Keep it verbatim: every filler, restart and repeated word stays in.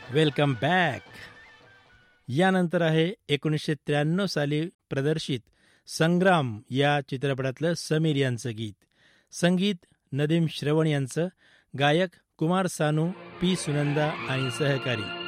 Welcome back. यानंतर आहे एकोणीसशे त्र्याण्णव साली प्रदर्शित संग्राम या चित्रपटातलं समीर यांचं गीत. संगीत नदीम श्रवण यांचं, गायक कुमार सानू, पी सुनंदा आणि सहकारी.